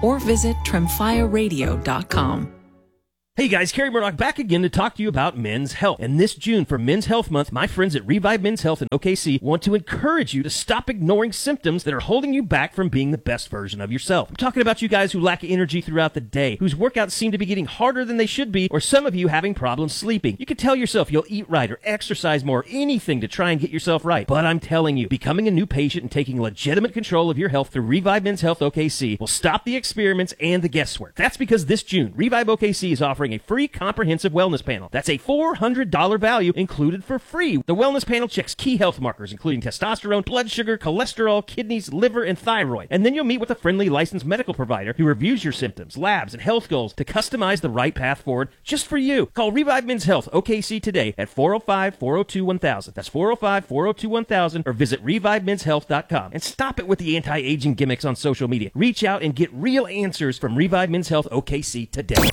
or visit tremfyaradio.com. Hey guys, Kerry Murdoch back again to talk to you about Men's Health. And this June for Men's Health Month, my friends at Revive Men's Health in OKC want to encourage you to stop ignoring symptoms that are holding you back from being the best version of yourself. I'm talking about you guys who lack energy throughout the day, whose workouts seem to be getting harder than they should be, or some of you having problems sleeping. You can tell yourself you'll eat right or exercise more, anything to try and get yourself right. But I'm telling you, becoming a new patient and taking legitimate control of your health through Revive Men's Health OKC will stop the experiments and the guesswork. That's because this June, Revive OKC is offering a free comprehensive wellness panel. That's a $400 value included for free. The wellness panel checks key health markers, including testosterone, blood sugar, cholesterol, kidneys, liver, and thyroid. And then you'll meet with a friendly licensed medical provider who reviews your symptoms, labs, and health goals to customize the right path forward just for you. Call Revive Men's Health OKC today at 405-402-1000. That's 405-402-1000, or visit ReviveMen'sHealth.com. And stop it with the anti-aging gimmicks on social media. Reach out and get real answers from Revive Men's Health OKC today.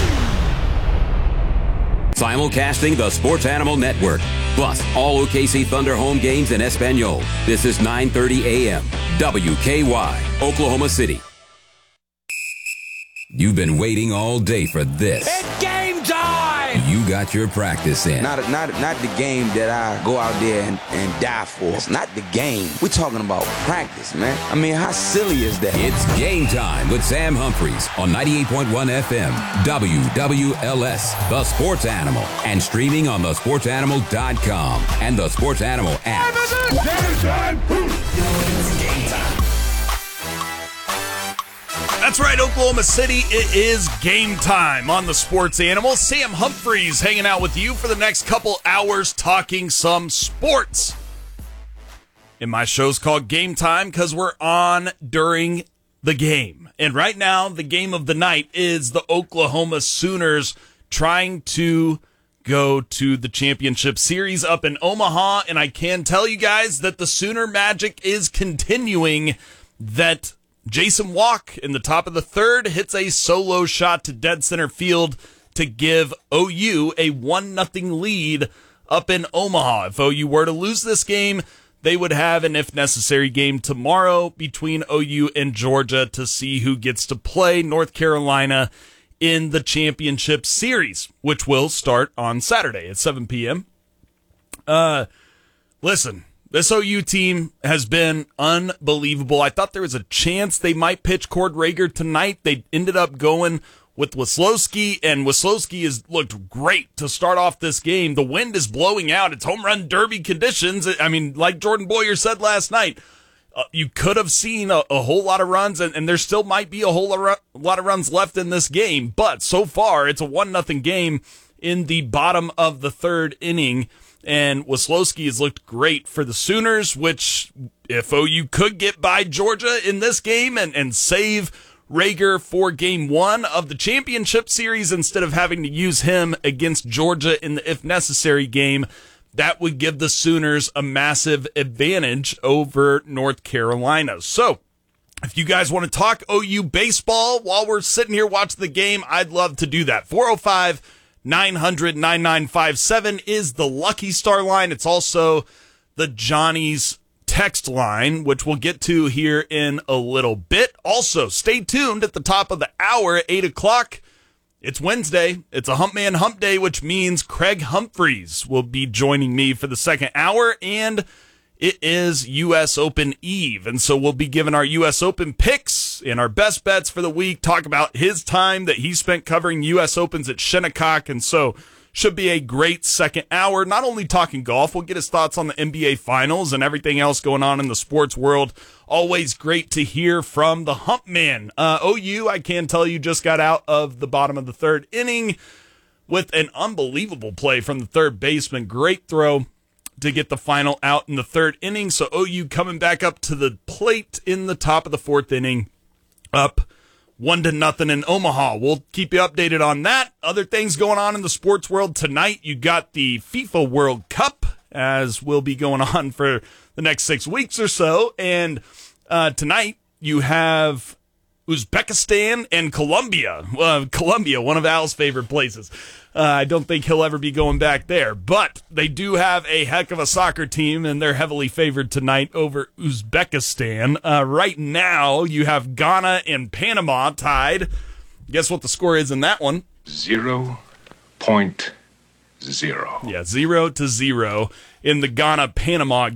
Simulcasting the Sports Animal Network, plus all OKC Thunder home games in Espanol. This is 9:30 a.m. WKY, Oklahoma City. You've been waiting all day for this. It's game time! You got your practice in. Not the game that I go out there and die for. It's not the game. We're talking about practice, man. I mean, how silly is that? It's game time with Sam Humphreys on 98.1 FM, WWLS, The Sports Animal, and streaming on thesportsanimal.com and the Sports Animal app. That's right, Oklahoma City, it is game time on the Sports Animal. Sam Humphreys hanging out with you for the next couple hours talking some sports. And my show's called Game Time because we're on during the game. And right now, the game of the night is the Oklahoma Sooners trying to go to the championship series up in Omaha. And I can tell you guys that the Sooner magic is continuing, that Jason Walk in the top of the third hits a solo shot to dead center field to give OU a 1-0 lead up in Omaha. If OU were to lose this game, they would have an if necessary game tomorrow between OU and Georgia to see who gets to play North Carolina in the championship series, which will start on Saturday at 7 p.m. Listen. This OU team has been unbelievable. I thought there was a chance they might pitch Cord Rager tonight. They ended up going with Weslowski, and Weslowski has looked great to start off this game. The wind is blowing out. It's home run derby conditions. I mean, like Jordan Boyer said last night, you could have seen a whole lot of runs, and there still might be a whole lot of runs left in this game. But so far, it's a 1-0 game in the bottom of the third inning. And Weslowski has looked great for the Sooners, which if OU could get by Georgia in this game and save Rager for game one of the championship series instead of having to use him against Georgia in the if necessary game, that would give the Sooners a massive advantage over North Carolina. So if you guys want to talk OU baseball while we're sitting here watching the game, I'd love to do that. 405-900-9957 is the Lucky Star line. It's also the Johnny's text line, which we'll get to here in a little bit. Also, stay tuned at the top of the hour at 8 o'clock. It's Wednesday. It's a Hump Man Hump Day, which means Craig Humphreys will be joining me for the second hour, and it is U.S. Open Eve. And so we'll be giving our U.S. Open picks and our best bets for the week, talk about his time that he spent covering U.S. Opens at Shinnecock. And so should be a great second hour, not only talking golf, we'll get his thoughts on the NBA Finals and everything else going on in the sports world. Always great to hear from the Hump Man. OU, I can tell you, just got out of the bottom of the third inning with an unbelievable play from the third baseman. Great throw to get the final out in the third inning. So OU coming back up to the plate in the top of the fourth inning, up 1-0 in Omaha. We'll keep you updated on that. Other things going on in the sports world tonight. You got the FIFA World Cup, as will be going on for the next 6 weeks or so. And tonight you have Uzbekistan, and Colombia. Colombia, one of Al's favorite places. I don't think he'll ever be going back there. But they do have a heck of a soccer team, and they're heavily favored tonight over Uzbekistan. Right now, you have Ghana and Panama tied. Guess what the score is in that one? 0.0. Yeah, 0-0 in the Ghana-Panama